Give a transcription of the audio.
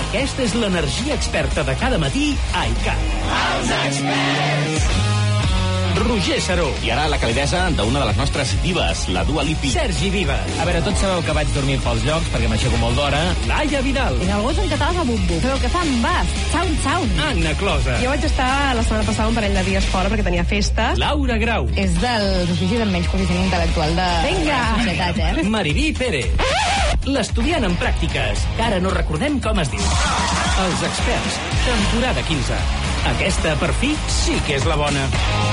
Aquesta és l'energia experta de cada matí a ICAT. Els experts! Roger Saró. I ara la calidesa d'una de les nostres divas, la Dua Lipa. Sergi Vives. A veure, tots sabeu que vaig dormir pels jocs perquè m'aixeco molt d'hora. Laia Vidal. I el gos en català fa bum-bum. Però el que fa en bas. Sound. Anna Closa. Jo vaig estar la setmana passada un parell de dies fora perquè tenia festa. Laura Grau. És dels oficis amb menys coeficient intel·lectual de la societat, eh? Mariví Pérez. L'estudiant en pràctiques, que ara no recordem com es diu. Els experts, temporada 15. Aquesta, per fi, sí que és la bona.